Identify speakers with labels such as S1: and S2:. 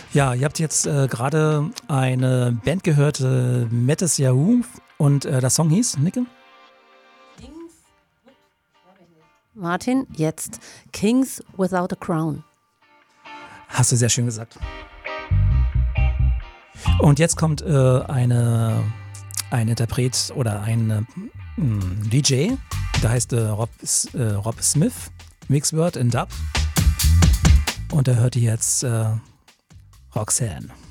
S1: Ja, ihr habt jetzt gerade eine Band gehört, Mettes Yahoo, und der Song hieß, Nicke?
S2: Martin, jetzt Kings Without a Crown.
S1: Hast du sehr schön gesagt. Und jetzt kommt ein Interpret oder ein DJ, der heißt Rob Smith, Mixed Word in Dub. Und da hört ihr jetzt Roxanne.